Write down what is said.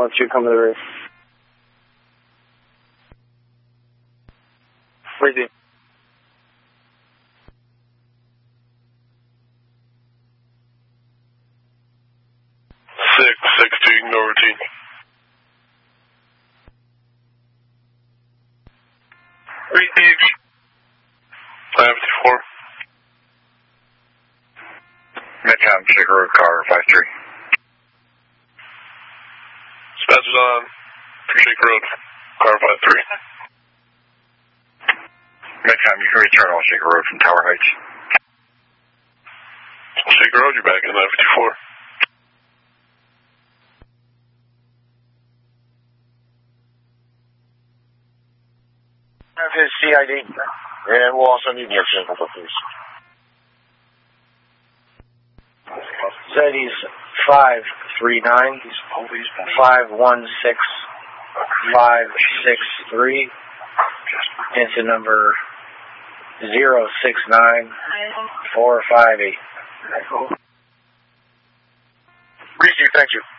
212, come to the roof. Breathing. You can go routine. Received. 554. Midtown, Shaker Road, car 53. Dispatcher's on for Shaker Road, car 53. Midtown, you can return on Shaker Road from Tower Heights. Shaker Road, you're back in 954. Have his CID, and we'll also need your sample, please. Zeddy's 539 516 563. Incident number 069 458. Thank you.